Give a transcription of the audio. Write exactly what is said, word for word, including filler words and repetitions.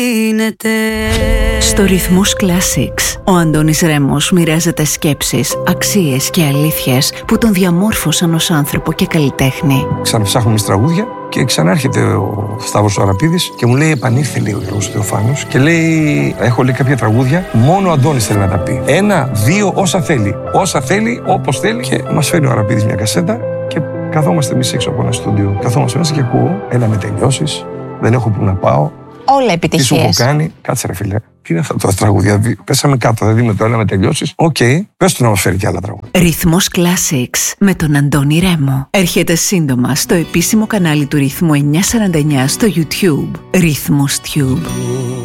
Στο Ρυθμός Classics, ο Αντώνης Ρέμος μοιράζεται σκέψεις, αξίες και αλήθειες που τον διαμόρφωσαν ως άνθρωπο και καλλιτέχνη. Ξαναψάχνουμε τις τραγούδια και ξανάρχεται ο Σταύρος ο Αραπίδης και μου λέει: επανήλθε, λέει, ο Γιώργος Θεοφάνος και λέει: έχω, λέει, κάποια τραγούδια, μόνο ο Αντώνης θέλει να τα πει. Ένα, δύο, όσα θέλει. Όσα θέλει, όπως θέλει. Και μας φέρνει ο Αραπίδης μια κασέτα και καθόμαστε εμείς έξω από ένα στούντιο. Καθόμαστε μέσα και ακούω: έλα με τελειώσεις, δεν έχω που να πάω. Όλα επιτυχίες. Τι σου έχω κάνει, κάτσε ρε φίλε. Τι είναι αυτά τα τραγούδια, πέσαμε κάτω, δηλαδή με το έλα με τελειώσεις. Οκ, okay, πες του να μας φέρει και άλλα τραγούδια. Ρυθμός Classics με τον Αντώνη Ρέμο. Έρχεται σύντομα στο επίσημο κανάλι του Ρυθμού εννιακόσια σαράντα εννιά στο YouTube. Ρυθμός Tube.